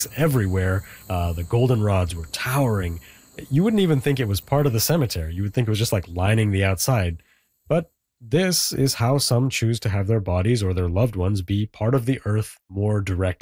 everywhere. The goldenrods were towering. You wouldn't even think it was part of the cemetery. You would think it was just like lining the outside. But this is how some choose to have their bodies or their loved ones be part of the earth more directly.